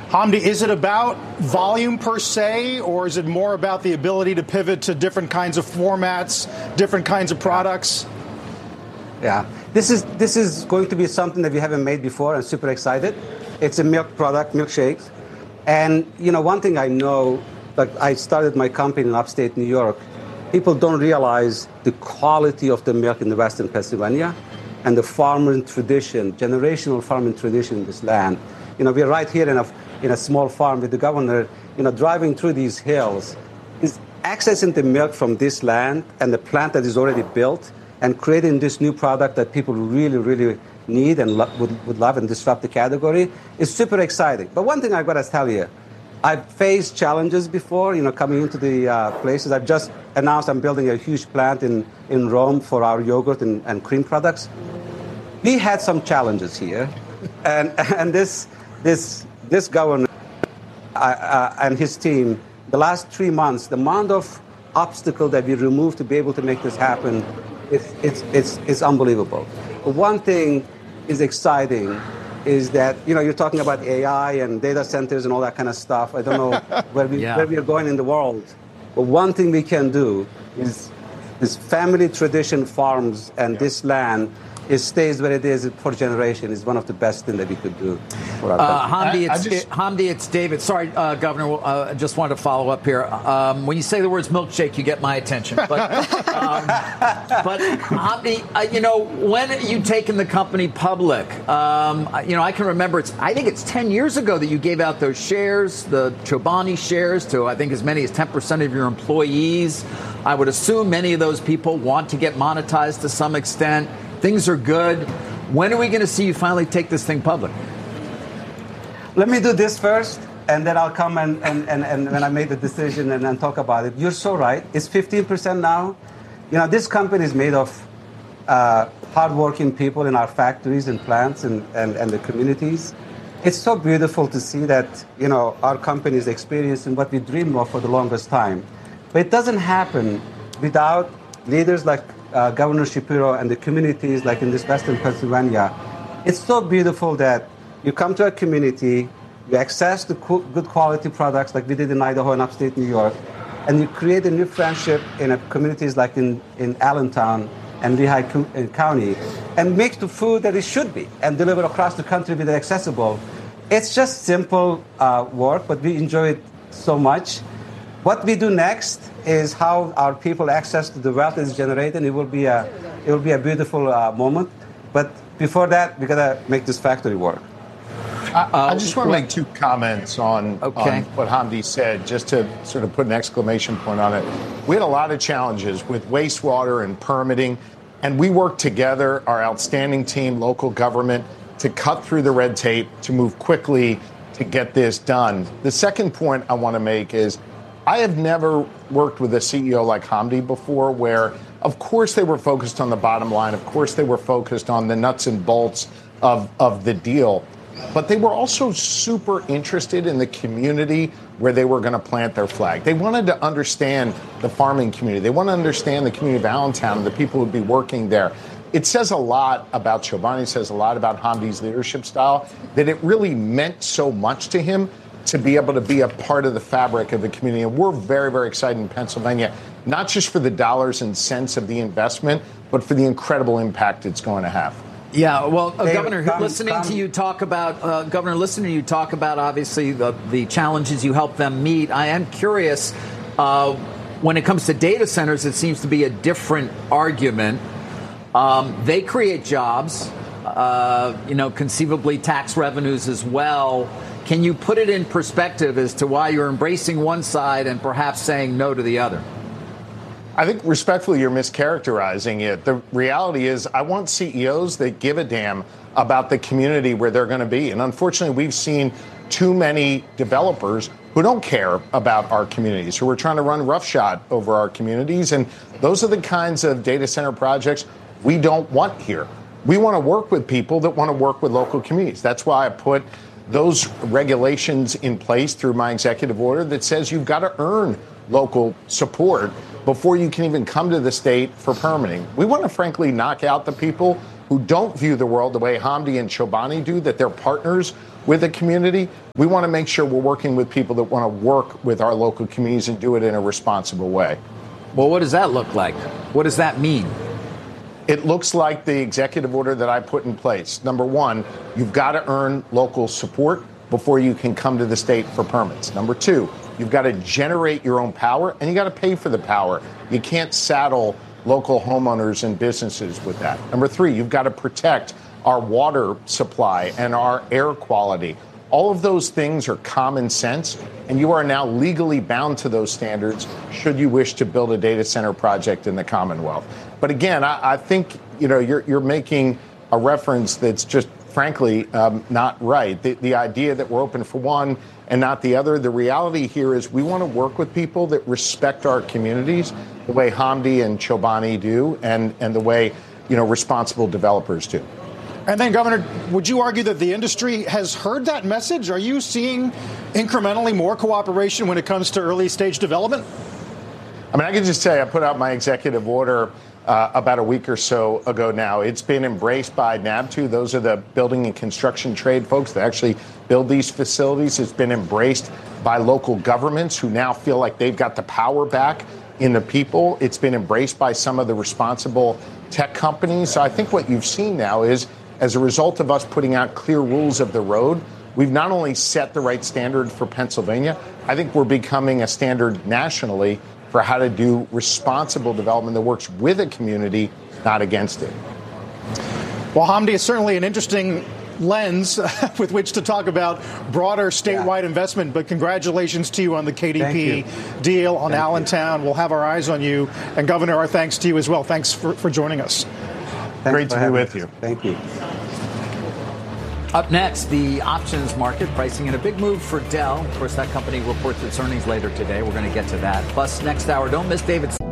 Hamdi, is it about volume per se, or is it more about the ability to pivot to different kinds of formats, different kinds of products? Yeah, this is going to be something that we haven't made before. I'm super excited. It's a milk product, milkshakes. And, one thing I know, like I started my company in upstate New York, people don't realize the quality of the milk in the Western Pennsylvania and the farming tradition, generational farming tradition in this land. We're right here in a small farm with the governor, driving through these hills, is accessing the milk from this land and the plant that is already built and creating this new product that people really, really need and would love and disrupt the category is super exciting. But one thing I've got to tell you, I've faced challenges before, coming into the places. I've just announced I'm building a huge plant in Rome for our yogurt and cream products. We had some challenges here, and this governor and his team, the last 3 months, the amount of obstacle that we removed to be able to make this happen, it's unbelievable. One thing is exciting is that, you're talking about AI and data centers and all that kind of stuff. I don't know where we are going in the world. But one thing we can do is this family tradition farms and this land, it stays where it is for generations. Is one of the best things that we could do for our country. Hamdi, it's David. Sorry, Governor, I just wanted to follow up here. When you say the words milkshake, you get my attention. But Hamdi, when you taken the company public, I can remember I think it's 10 years ago that you gave out those shares, the Chobani shares, to I think as many as 10% of your employees. I would assume many of those people want to get monetized to some extent. Things are good. When are we going to see you finally take this thing public? Let me do this first, and then I'll come and when I make the decision and then talk about it. You're so right. It's 15% now. This company is made of hardworking people in our factories and plants and the communities. It's so beautiful to see that, our company is experiencing what we dreamed of for the longest time. But it doesn't happen without leaders like Governor Shapiro and the communities like in this Western Pennsylvania. It's so beautiful that you come to a community, you access the good quality products like we did in Idaho and upstate New York, and you create a new friendship in communities like in Allentown and Lehigh County, and make the food that it should be and deliver across the country with it accessible. It's just simple work, but we enjoy it so much. What we do next is how our people access to the wealth that is generated. It will be a beautiful moment. But before that, we gotta make this factory work. I just want to make two comments on what Hamdi said, just to sort of put an exclamation point on it. We had a lot of challenges with wastewater and permitting, and we worked together, our outstanding team, local government, to cut through the red tape, to move quickly to get this done. The second point I want to make is I have never worked with a CEO like Hamdi before where, of course, they were focused on the bottom line. Of course, they were focused on the nuts and bolts of the deal. But they were also super interested in the community where they were going to plant their flag. They wanted to understand the farming community. They want to understand the community of Allentown and the people who would be working there. It says a lot about Chobani, it says a lot about Hamdi's leadership style, that it really meant so much to him to be able to be a part of the fabric of the community. And we're very, very excited in Pennsylvania, not just for the dollars and cents of the investment, but for the incredible impact it's going to have. Yeah, well, Governor, listening to you talk about obviously the challenges you help them meet, I am curious, when it comes to data centers, it seems to be a different argument. They create jobs, conceivably tax revenues as well. Can you put it in perspective as to why you're embracing one side and perhaps saying no to the other? I think respectfully, you're mischaracterizing it. The reality is I want CEOs that give a damn about the community where they're going to be. And unfortunately, we've seen too many developers who don't care about our communities, who are trying to run roughshod over our communities. And those are the kinds of data center projects we don't want here. We want to work with people that want to work with local communities. That's why I put those regulations in place through my executive order that says you've got to earn local support before you can even come to the state for permitting. We want to frankly knock out the people who don't view the world the way Hamdi and Chobani do, that they're partners with the community. We want to make sure we're working with people that want to work with our local communities and do it in a responsible way. Well, what does that look like? What does that mean? It looks like the executive order that I put in place. Number one, you've got to earn local support before you can come to the state for permits. Number two, you've got to generate your own power, and you got to pay for the power. You can't saddle local homeowners and businesses with that. Number three, you've got to protect our water supply and our air quality. All of those things are common sense, and you are now legally bound to those standards should you wish to build a data center project in the Commonwealth. But again, I think you're making a reference that's just frankly not right. The idea that we're open for one and not the other. The reality here is we want to work with people that respect our communities the way Hamdi and Chobani do, and the way responsible developers do. And then, Governor, would you argue that the industry has heard that message? Are you seeing incrementally more cooperation when it comes to early stage development? I mean, I can just say I put out my executive order about a week or so ago now. It's been embraced by NABTU. Those are the building and construction trade folks that actually build these facilities. It's been embraced by local governments who now feel like they've got the power back in the people. It's been embraced by some of the responsible tech companies. So I think what you've seen now is, as a result of us putting out clear rules of the road, we've not only set the right standard for Pennsylvania, I think we're becoming a standard nationally for how to do responsible development that works with a community, not against it. Well, Hamdi, is certainly an interesting lens with which to talk about broader statewide investment, but congratulations to you on the KDP deal on Allentown. We'll have our eyes on you. And Governor, our thanks to you as well. Thanks for joining us. Great to be with you. Thank you. Up next, the options market pricing in a big move for Dell. Of course, that company reports its earnings later today. We're going to get to that. Plus, next hour, don't miss David's